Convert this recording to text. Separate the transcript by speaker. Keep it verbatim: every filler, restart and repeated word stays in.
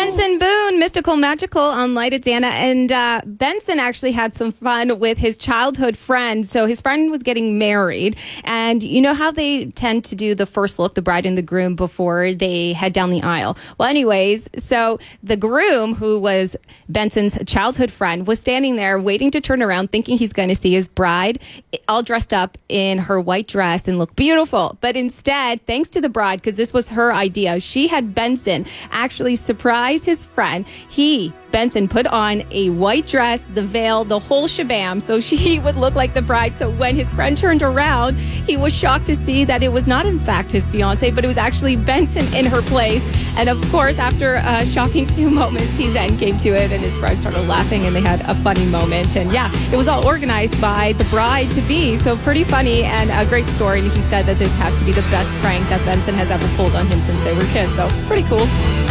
Speaker 1: Benson Boone, Mystical Magical on Light It Xana. And uh, Benson actually had some fun with his childhood friend. So his friend was getting married. And you know how they tend to do the first look, the bride and the groom, before they head down the aisle? Well, anyways, so the groom, who was Benson's childhood friend, was standing there waiting to turn around, thinking he's going to see his bride all dressed up in her white dress and look beautiful. But instead, thanks to the bride, because this was her idea, she had Benson actually surprise his friend. He, Benson, put on a white dress, the veil, the whole shabam, so she would look like the bride. So when his friend turned around, he was shocked to see that it was not, in fact, his fiance, but it was actually Benson in her place. And of course, after a shocking few moments, he then came to it and his bride started laughing and they had a funny moment. And yeah, it was all organized by the bride-to-be. So pretty funny and a great story. And he said that this has to be the best prank that Benson has ever pulled on him since they were kids. So pretty cool.